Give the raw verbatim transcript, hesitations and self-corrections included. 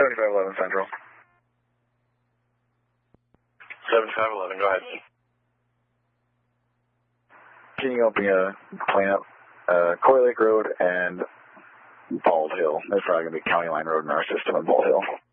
seventy-five eleven Central. seventy-five eleven, go ahead. Can you help me uh, clean up uh, Coy Lake Road and Bald Hill? There's probably going to be County Line Road in our system and Bald Hill.